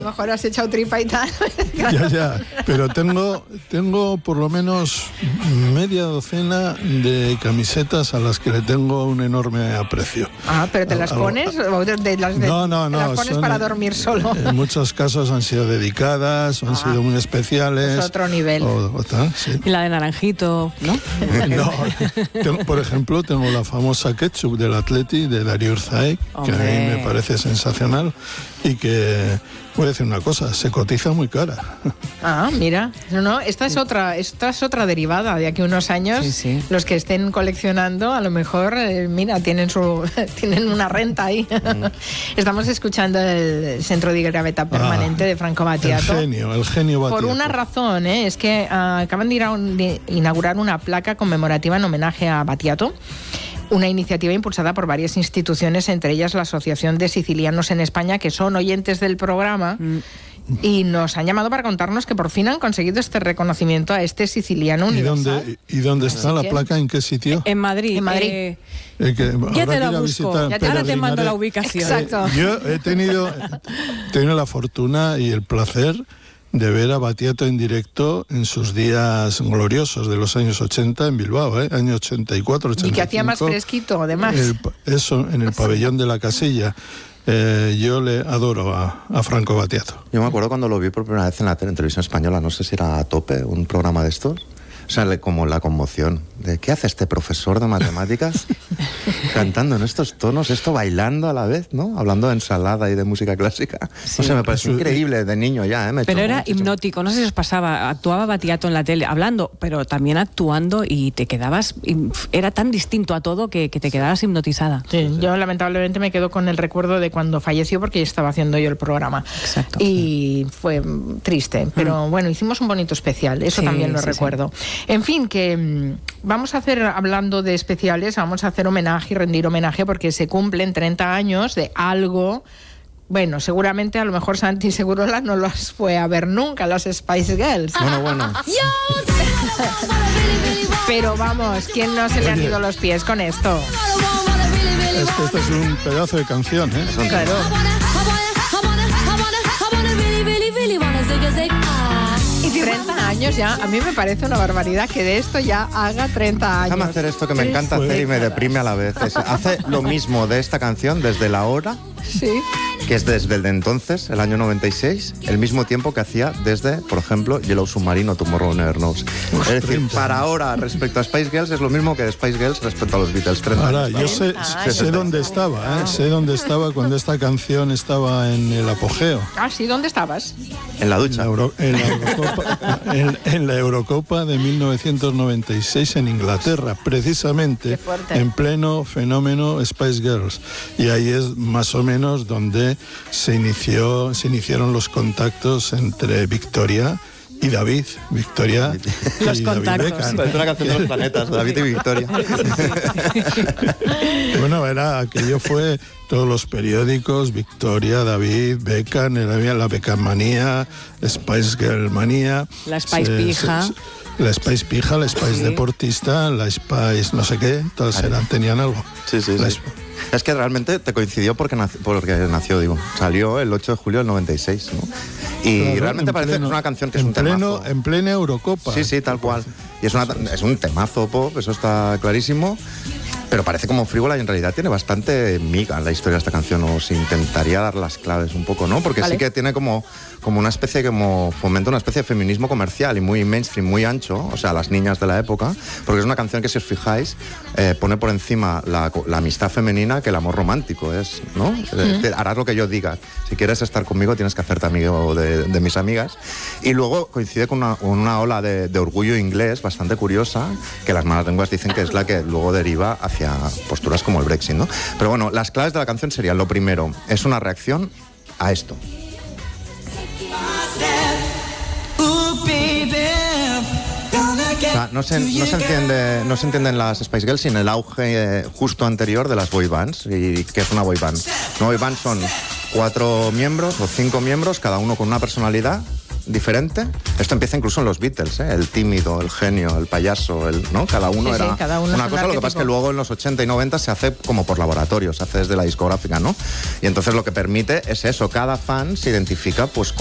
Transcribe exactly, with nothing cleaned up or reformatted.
A lo mejor has echado tripa y tal. Ya, ya, pero tengo, tengo por lo menos media docena de camisetas a las que le tengo un enorme aprecio. Ah, ¿pero te las pones? ¿O de, de las de, no, no, no. ¿Te las pones para dormir solo? En muchos casos han sido dedicadas, han ah, sido muy especiales. Es otro nivel. O, o tal, sí. Y la de Naranjito, ¿no? No, tengo, por ejemplo, tengo la famosa ketchup del Atleti, de Darío Urzaek, que a mí me parece sensacional y que... Voy a decir una cosa, se cotiza muy cara. Ah, mira, no, no, esta es otra, esta es otra derivada. De aquí a unos años, sí, sí. Los que estén coleccionando, a lo mejor, eh, mira, tienen su, tienen una renta ahí. Mm. Estamos escuchando el Centro de Graveta Permanente ah, de Franco Battiato. El genio, el genio Battiato. Por una razón, ¿eh? Es que uh, acaban de, ir a un, de inaugurar una placa conmemorativa en homenaje a Battiato. Una iniciativa impulsada por varias instituciones, entre ellas la Asociación de Sicilianos en España, que son oyentes del programa, mm. y nos han llamado para contarnos que por fin han conseguido este reconocimiento a este siciliano universal. ¿Y dónde, y dónde está la placa? ¿En qué sitio? En Madrid. En Madrid. Eh, eh, que ya te la busco, ya te, ahora te mando la ubicación. Exacto. Yo he tenido, he tenido la fortuna y el placer de ver a Battiato en directo en sus días gloriosos de los años ochenta en Bilbao, ¿eh? Año ochenta y cuatro, ochenta y cinco. Y que hacía más fresquito, además. El, eso, en el pabellón de la Casilla. Eh, yo le adoro a, a Franco Battiato. Yo me acuerdo cuando lo vi por primera vez en la tele, en televisión española, no sé si era A Tope, un programa de estos. O sea, como la conmoción de ¿qué hace este profesor de matemáticas cantando en estos tonos, esto bailando a la vez, ¿no? Hablando de ensalada y de música clásica. Sí. No sé, me pareció increíble de niño ya, ¿eh? Me pero era muchísimo. Hipnótico, no sé si os pasaba, actuaba Battiato en la tele hablando, pero también actuando y te quedabas, era tan distinto a todo que, que te quedabas hipnotizada. Sí, sí, yo lamentablemente me quedo con el recuerdo de cuando falleció porque estaba haciendo yo el programa. Exacto. Y fue triste, pero mm. bueno, hicimos un bonito especial, eso sí, también lo sí, recuerdo. Sí. En fin, que vamos a hacer, hablando de especiales, vamos a hacer homenaje y rendir homenaje porque se cumplen treinta años de algo. Bueno, seguramente a lo mejor Santi Segurola no los fue a ver nunca, los Spice Girls. Bueno, bueno. Pero vamos, ¿quién no se le han ido los pies con esto? Es que esto es un pedazo de canción, ¿eh? Claro. treinta años ya, a mí me parece una barbaridad que de esto ya haga treinta años. Déjame hacer esto que me encanta hacer y me deprime a la vez. Es, hace lo mismo de esta canción desde la hora, sí, que es desde el de entonces, el año noventa y seis, el mismo tiempo que hacía desde, por ejemplo, Yellow Submarine o Tomorrow Never Knows. Es decir, para ahora respecto a Spice Girls es lo mismo que de Spice Girls respecto a los Beatles. Ahora, yo sé, sé, sé dónde estaba, ¿eh? sé dónde estaba cuando esta canción estaba en el apogeo. Ah, sí, ¿dónde estabas? En la ducha. En la, Euro, en la, Eurocopa, en, en la Eurocopa de mil novecientos noventa y seis en Inglaterra, precisamente en pleno fenómeno Spice Girls. Y ahí es más o menos donde se inició, se iniciaron los contactos entre Victoria y David, Victoria y los David contactos. Beckham. Es una canción de los planetas, David y Victoria. Bueno, era aquello fue todos los periódicos, Victoria, David, Beckham, era la Beckham manía, Spice Girl manía, la Spice se, pija. Se, se, la Spice pija, la Spice sí. deportista, la Spice no sé qué, todas eran, tenían algo. Sí, sí, sí. Es que realmente te coincidió porque nació, porque nació, digo, salió el ocho de julio del noventa y seis, ¿no? Y claro, realmente parece pleno, una canción que es un pleno, temazo. En plena Eurocopa. Sí, sí, tal cual. Y es, una, es un temazo pop, eso está clarísimo. Pero parece como frívola y en realidad tiene bastante miga en la historia de esta canción. Os intentaría dar las claves un poco, ¿no? Porque vale. sí que tiene como, como una especie, como fomenta una especie de feminismo comercial y muy mainstream, muy ancho, o sea, las niñas de la época, porque es una canción que, si os fijáis, eh, pone por encima la, la amistad femenina que el amor romántico es, ¿no? Mm. Eh, harás lo que yo diga. Si quieres estar conmigo, tienes que hacerte amigo de, de mis amigas. Y luego coincide con una, una ola de, de orgullo inglés bastante curiosa, que las malas lenguas dicen que es la que luego deriva hacia posturas como el Brexit, ¿no? Pero bueno, las claves de la canción serían, lo primero, es una reacción a esto. O sea, no se, no se entiende, no se entienden las Spice Girls sin el auge eh, justo anterior de las boy bands. ¿Y qué es una boy band? Una boy band son cuatro miembros o cinco miembros, cada uno con una personalidad, diferente. Esto empieza incluso en los Beatles, ¿eh? El tímido, el genio, el payaso, el, ¿no? Cada uno sí, era sí, cada uno una cosa, lo que pasa es que luego en los ochenta y noventa se hace como por laboratorio, se hace desde la discográfica, ¿no? Y entonces lo que permite es eso, cada fan se identifica pues